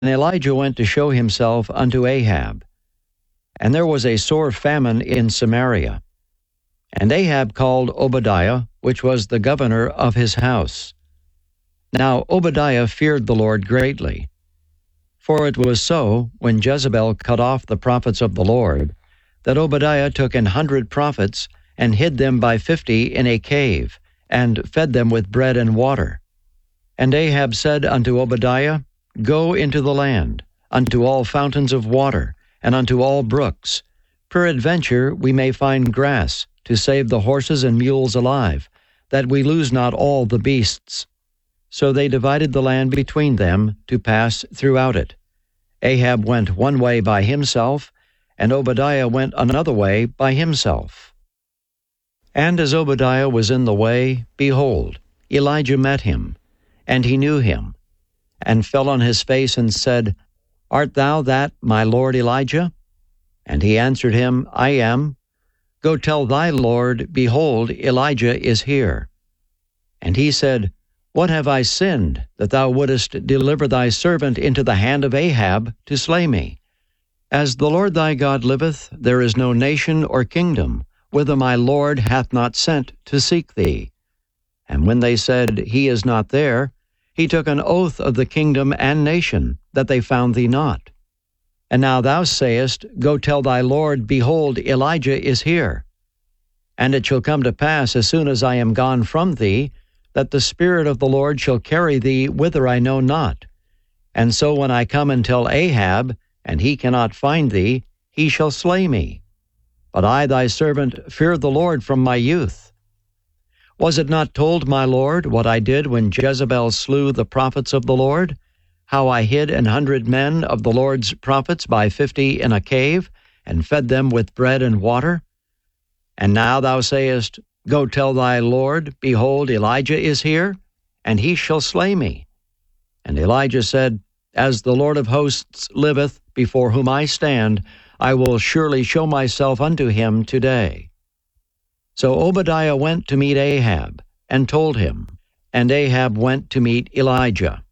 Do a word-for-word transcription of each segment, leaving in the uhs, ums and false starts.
Elijah went to show himself unto Ahab. And there was a sore famine in Samaria. And Ahab called Obadiah, which was the governor of his house. Now Obadiah feared the Lord greatly. For it was so, when Jezebel cut off the prophets of the Lord, that Obadiah took an hundred prophets, and hid them by fifty in a cave, and fed them with bread and water. And Ahab said unto Obadiah, Go into the land, unto all fountains of water, and unto all brooks. Peradventure we may find grass, to save the horses and mules alive, that we lose not all the beasts. So they divided the land between them, to pass throughout it. Ahab went one way by himself, and Obadiah went another way by himself. And as Obadiah was in the way, behold, Elijah met him, and he knew him, and fell on his face and said, Art thou that, my lord Elijah? And he answered him, I am. Go tell thy lord, behold, Elijah is here. And he said, What have I sinned, that thou wouldest deliver thy servant into the hand of Ahab to slay me? As the Lord thy God liveth, there is no nation or kingdom, whither my Lord hath not sent to seek thee. And when they said, He is not there, he took an oath of the kingdom and nation, that they found thee not. And now thou sayest, Go tell thy Lord, behold, Elijah is here. And it shall come to pass, as soon as I am gone from thee, that the Spirit of the Lord shall carry thee whither I know not. And so when I come and tell Ahab, and he cannot find thee, he shall slay me. But I thy servant fear the Lord from my youth. Was it not told, my Lord, what I did when Jezebel slew the prophets of the Lord? How I hid an hundred men of the Lord's prophets by fifty in a cave, and fed them with bread and water? And now thou sayest, Go tell thy Lord, behold, Elijah is here, and he shall slay me. And Elijah said, As the Lord of hosts liveth, before whom I stand, I will surely show myself unto him today. So Obadiah went to meet Ahab, and told him, and Ahab went to meet Elijah.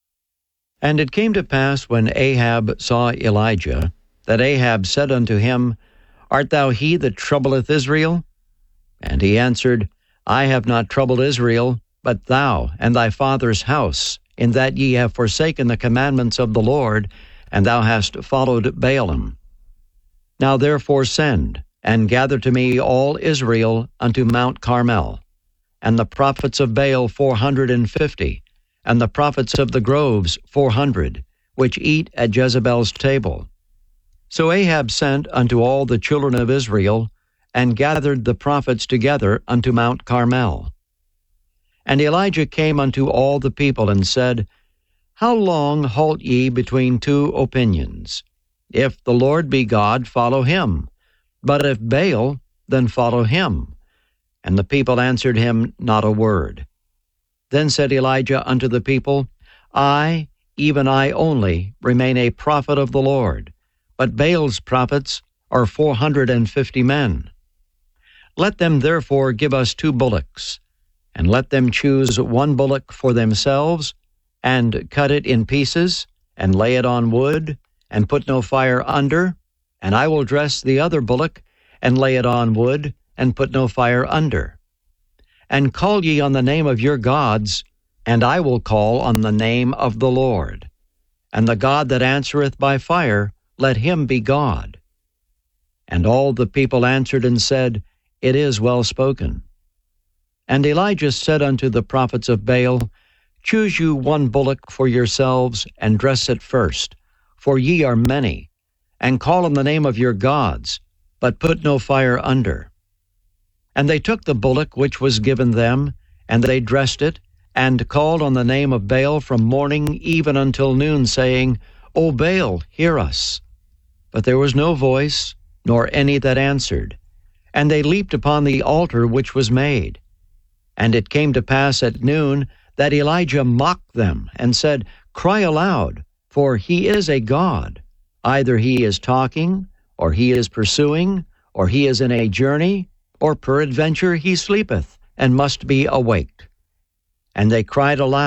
And it came to pass, when Ahab saw Elijah, that Ahab said unto him, Art thou he that troubleth Israel? And he answered, I have not troubled Israel, but thou and thy father's house, in that ye have forsaken the commandments of the Lord, and thou hast followed Baalim. Now therefore send, and gather to me all Israel unto Mount Carmel, and the prophets of Baal four hundred and fifty, and the prophets of the groves four hundred, which eat at Jezebel's table. So Ahab sent unto all the children of Israel, and gathered the prophets together unto Mount Carmel. And Elijah came unto all the people, and said, How long halt ye between two opinions? If the Lord be God, follow him. But if Baal, then follow him. And the people answered him not a word. Then said Elijah unto the people, I, even I only, remain a prophet of the Lord, but Baal's prophets are four hundred and fifty men. Let them therefore give us two bullocks, and let them choose one bullock for themselves, and cut it in pieces, and lay it on wood, and put no fire under, and I will dress the other bullock, and lay it on wood, and put no fire under. And call ye on the name of your gods, and I will call on the name of the Lord. And the God that answereth by fire, let him be God. And all the people answered and said, It is well spoken. And Elijah said unto the prophets of Baal, Choose you one bullock for yourselves, and dress it first, for ye are many, and call on the name of your gods, but put no fire under. And they took the bullock which was given them, and they dressed it, and called on the name of Baal from morning even until noon, saying, O Baal, hear us. But there was no voice, nor any that answered. And they leaped upon the altar which was made. And it came to pass at noon that Elijah mocked them, and said, Cry aloud, for he is a god. Either he is talking, or he is pursuing, or he is in a journey, or peradventure he sleepeth, and must be awaked. And they cried aloud,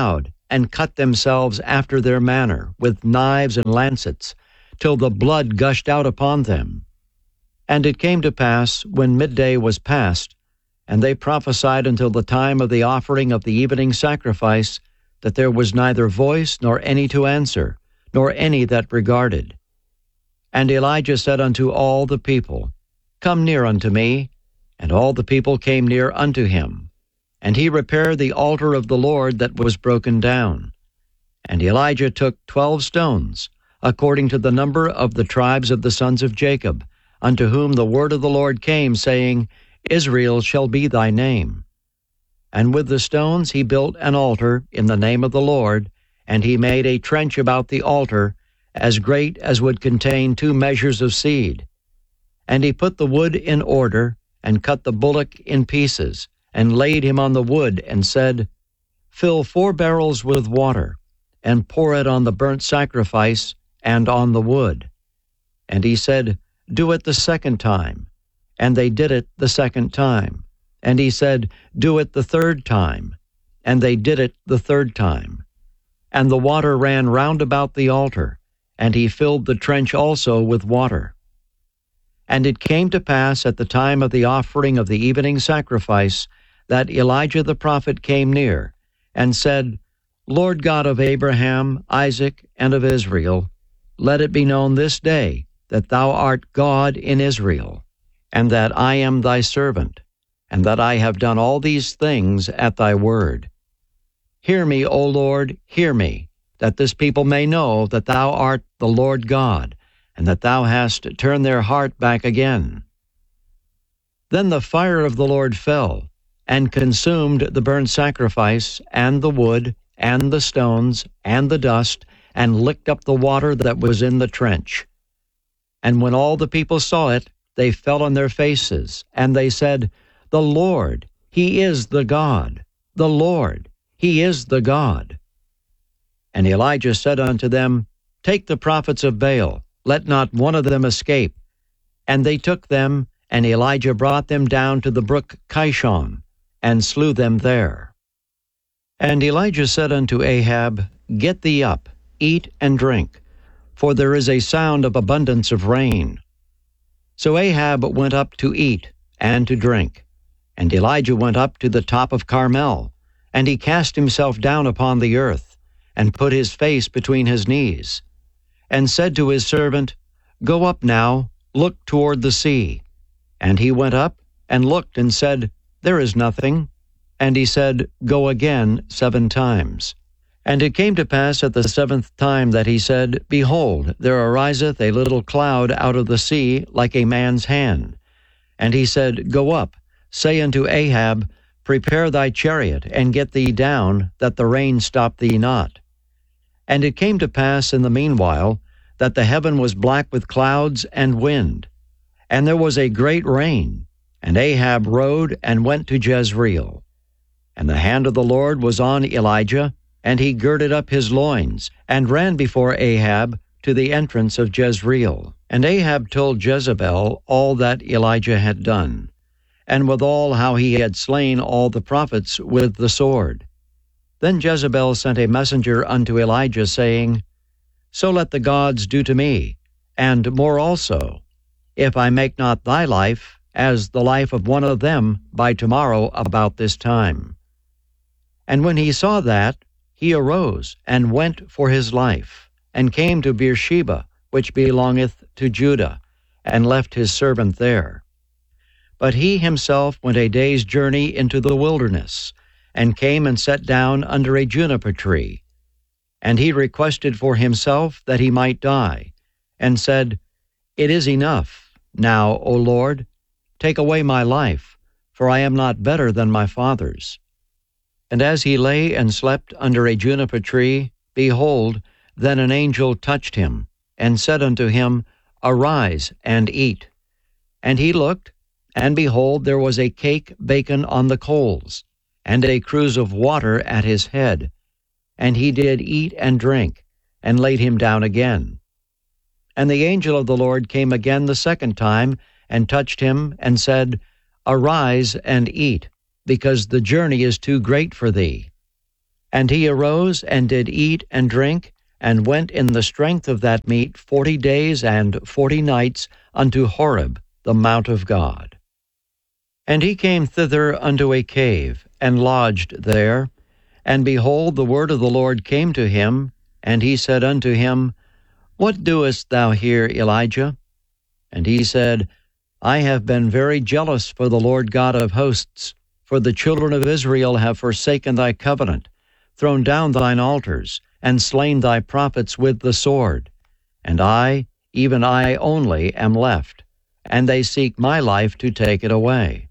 and cut themselves after their manner, with knives and lancets, till the blood gushed out upon them. And it came to pass, when midday was past, and they prophesied until the time of the offering of the evening sacrifice, that there was neither voice nor any to answer, nor any that regarded. And Elijah said unto all the people, Come near unto me. And all the people came near unto him. And he repaired the altar of the Lord that was broken down. And Elijah took twelve stones, according to the number of the tribes of the sons of Jacob, unto whom the word of the Lord came, saying, Israel shall be thy name. And with the stones he built an altar in the name of the Lord, and he made a trench about the altar, as great as would contain two measures of seed. And he put the wood in order, and cut the bullock in pieces, and laid him on the wood, and said, Fill four barrels with water, and pour it on the burnt sacrifice, and on the wood. And he said, Do it the second time. And they did it the second time. And he said, Do it the third time. And they did it the third time. And the water ran round about the altar, and he filled the trench also with water. And it came to pass at the time of the offering of the evening sacrifice, that Elijah the prophet came near, and said, Lord God of Abraham, Isaac, and of Israel, let it be known this day that thou art God in Israel, and that I am thy servant, and that I have done all these things at thy word. Hear me, O Lord, hear me, that this people may know that thou art the Lord God, and that thou hast turned their heart back again. Then the fire of the Lord fell, and consumed the burnt sacrifice, and the wood, and the stones, and the dust, and licked up the water that was in the trench. And when all the people saw it, they fell on their faces, and they said, The Lord, he is the God. The Lord, he is the God. And Elijah said unto them, Take the prophets of Baal, let not one of them escape. And they took them, and Elijah brought them down to the brook Kishon, and slew them there. And Elijah said unto Ahab, Get thee up, eat and drink, for there is a sound of abundance of rain. So Ahab went up to eat and to drink. And Elijah went up to the top of Carmel, and he cast himself down upon the earth, and put his face between his knees, and said to his servant, Go up now, look toward the sea. And he went up, and looked, and said, There is nothing. And he said, Go again seven times. And it came to pass at the seventh time that he said, Behold, there ariseth a little cloud out of the sea like a man's hand. And he said, Go up, say unto Ahab, Prepare thy chariot, and get thee down, that the rain stop thee not. And it came to pass in the meanwhile, that the heaven was black with clouds and wind, and there was a great rain, and Ahab rode and went to Jezreel. And the hand of the Lord was on Elijah, and he girded up his loins, and ran before Ahab to the entrance of Jezreel. And Ahab told Jezebel all that Elijah had done, and withal how he had slain all the prophets with the sword. Then Jezebel sent a messenger unto Elijah, saying, So let the gods do to me, and more also, if I make not thy life as the life of one of them by tomorrow about this time. And when he saw that, he arose and went for his life, and came to Beersheba, which belongeth to Judah, and left his servant there. But he himself went a day's journey into the wilderness, and came and sat down under a juniper tree. And he requested for himself that he might die, and said, It is enough. Now, O Lord, take away my life, for I am not better than my fathers. And as he lay and slept under a juniper tree, behold, then an angel touched him, and said unto him, Arise and eat. And he looked, and behold, there was a cake baken on the coals, and a cruse of water at his head. And he did eat and drink, and laid him down again. And the angel of the Lord came again the second time, and touched him, and said, Arise and eat, because the journey is too great for thee. And he arose and did eat and drink, and went in the strength of that meat forty days and forty nights unto Horeb, the mount of God. And he came thither unto a cave, and lodged there. And behold, the word of the Lord came to him, and he said unto him, What doest thou here, Elijah? And he said, I have been very jealous for the Lord God of hosts, for the children of Israel have forsaken thy covenant, thrown down thine altars, and slain thy prophets with the sword. And I, even I only, am left, and they seek my life to take it away.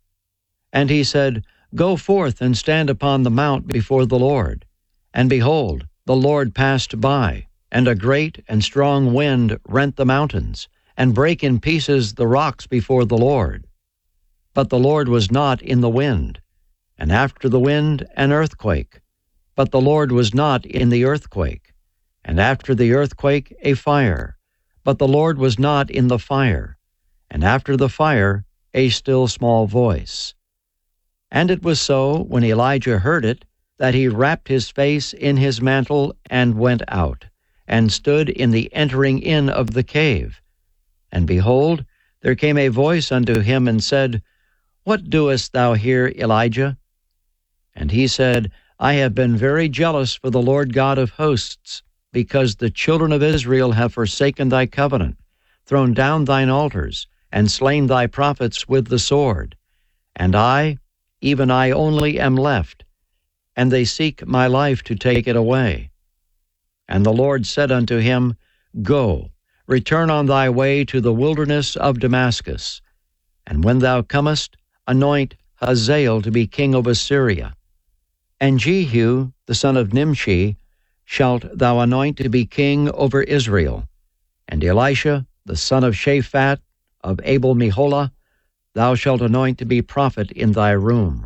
And he said, Go forth and stand upon the mount before the Lord. And behold, the Lord passed by, and a great and strong wind rent the mountains, and brake in pieces the rocks before the Lord. But the Lord was not in the wind, and after the wind an earthquake. But the Lord was not in the earthquake, and after the earthquake a fire. But the Lord was not in the fire, and after the fire a still small voice. And it was so, when Elijah heard it, that he wrapped his face in his mantle and went out, and stood in the entering in of the cave. And behold, there came a voice unto him and said, What doest thou here, Elijah? And he said, I have been very jealous for the Lord God of hosts, because the children of Israel have forsaken thy covenant, thrown down thine altars, and slain thy prophets with the sword. And I, even I only, am left, and they seek my life to take it away. And the Lord said unto him, Go, return on thy way to the wilderness of Damascus, and when thou comest, anoint Hazael to be king of Assyria. And Jehu, the son of Nimshi, shalt thou anoint to be king over Israel. And Elisha, the son of Shaphat, of Abel-Meholah, thou shalt anoint to be prophet in thy room.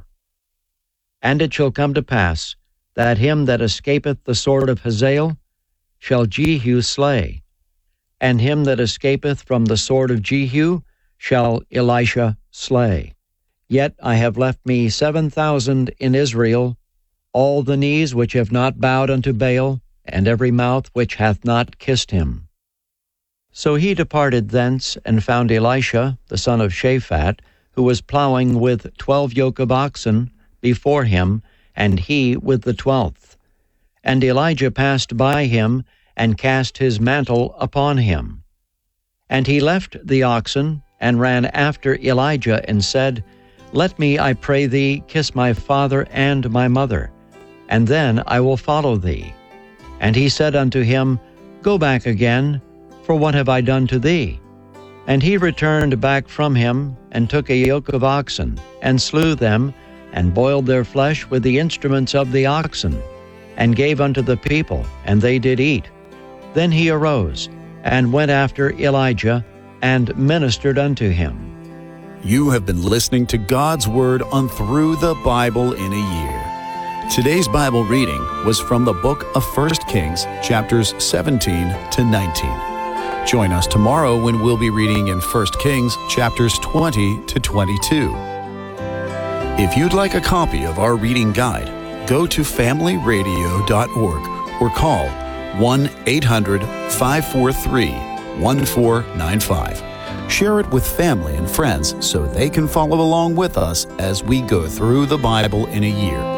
And it shall come to pass, that him that escapeth the sword of Hazael shall Jehu slay, and him that escapeth from the sword of Jehu shall Elisha slay. Yet I have left me seven thousand in Israel, all the knees which have not bowed unto Baal, and every mouth which hath not kissed him. So he departed thence, and found Elisha, the son of Shaphat, who was plowing with twelve yoke of oxen before him, and he with the twelfth. And Elijah passed by him, and cast his mantle upon him. And he left the oxen, and ran after Elijah, and said, Let me, I pray thee, kiss my father and my mother, and then I will follow thee. And he said unto him, Go back again, for what have I done to thee? And he returned back from him, and took a yoke of oxen, and slew them, and boiled their flesh with the instruments of the oxen, and gave unto the people, and they did eat. Then he arose, and went after Elijah, and ministered unto him. You have been listening to God's Word on Through the Bible in a Year. Today's Bible reading was from the book of First Kings, chapters seventeen to nineteen. Join us tomorrow when we'll be reading in First Kings, chapters twenty to twenty-two. If you'd like a copy of our reading guide, go to family radio dot org or call one eight hundred, five four three, one four nine five. Share it with family and friends so they can follow along with us as we go through the Bible in a year.